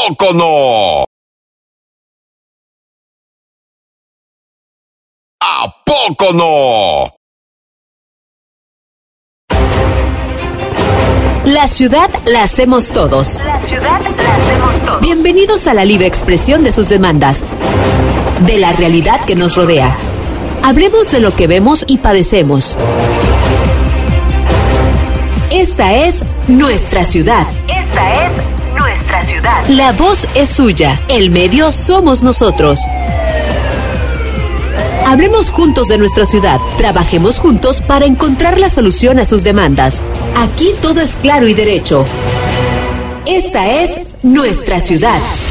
poco no? ¿A poco no? La ciudad la hacemos todos. La ciudad la hacemos todos. Bienvenidos a la libre expresión de sus demandas, de la realidad que nos rodea. Hablemos de lo que vemos y padecemos. Esta es nuestra ciudad. Esta es nuestra ciudad. La voz es suya, el medio somos nosotros. Hablemos juntos de nuestra ciudad, trabajemos juntos para encontrar la solución a sus demandas. Aquí todo es claro y derecho. Esta es nuestra ciudad.